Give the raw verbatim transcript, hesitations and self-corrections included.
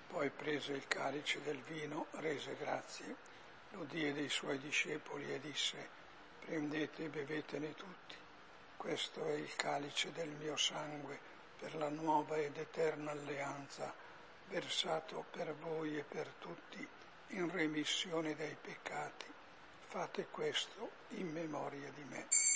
Poi prese il calice del vino, rese grazie, lo diede ai suoi discepoli e disse: prendete e bevetene tutti. Questo è il calice del mio sangue per la nuova ed eterna alleanza, versato per voi e per tutti in remissione dei peccati. Fate questo in memoria di me.